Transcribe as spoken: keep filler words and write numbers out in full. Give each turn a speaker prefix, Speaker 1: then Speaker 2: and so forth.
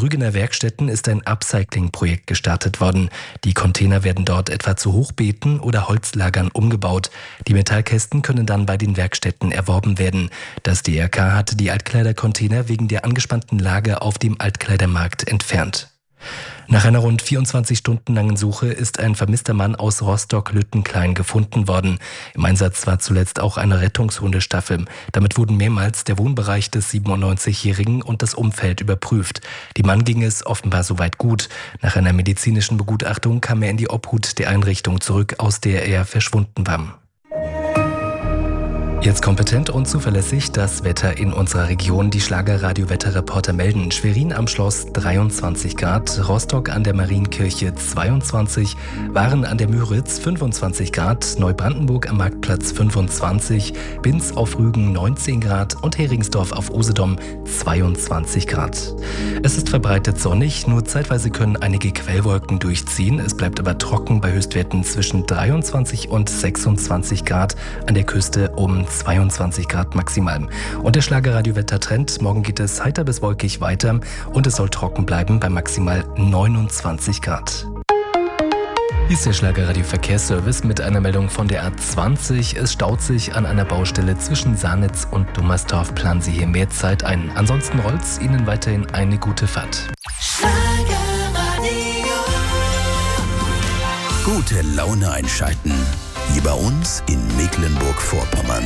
Speaker 1: Rügener Werkstätten ist ein Upcycling-Projekt gestartet worden. Die Container werden dort etwa zu Hochbeeten oder Holzlagern umgebaut. Die Metallkästen können dann bei den Werkstätten erworben werden. Das D R K hatte die Altkleidercontainer wegen der angespannten Lage auf dem Altkleidermarkt entfernt. Nach einer rund vierundzwanzig Stunden langen Suche ist ein vermisster Mann aus Rostock-Lüttenklein gefunden worden. Im Einsatz war zuletzt auch eine Rettungshundestaffel. Damit wurden mehrmals der Wohnbereich des siebenundneunzigjährigen und das Umfeld überprüft. Dem Mann ging es offenbar soweit gut. Nach einer medizinischen Begutachtung kam er in die Obhut der Einrichtung zurück, aus der er verschwunden war. Jetzt kompetent und zuverlässig das Wetter in unserer Region. Die Schlager-Radio-Wetterreporter melden: Schwerin am Schloss dreiundzwanzig Grad, Rostock an der Marienkirche zweiundzwanzig, Waren an der Müritz fünfundzwanzig Grad, Neubrandenburg am Marktplatz fünfundzwanzig, Binz auf Rügen neunzehn Grad und Heringsdorf auf Usedom zweiundzwanzig Grad. Es ist verbreitet sonnig, nur zeitweise können einige Quellwolken durchziehen. Es bleibt aber trocken bei Höchstwerten zwischen dreiundzwanzig und sechsundzwanzig Grad, an der Küste um zweiundzwanzig Grad maximal. Und der Schlagerradio-Wettertrend: Morgen geht es heiter bis wolkig weiter und es soll trocken bleiben bei maximal neunundzwanzig Grad. Hier ist der Schlagerradio-Verkehrsservice mit einer Meldung von der A zwanzig. Es staut sich an einer Baustelle zwischen Sanitz und Dummersdorf. Planen Sie hier mehr Zeit ein. Ansonsten rollt's Ihnen weiterhin eine gute Fahrt.
Speaker 2: Schlagerradio. Gute Laune einschalten. Hier bei uns in Mecklenburg-Vorpommern.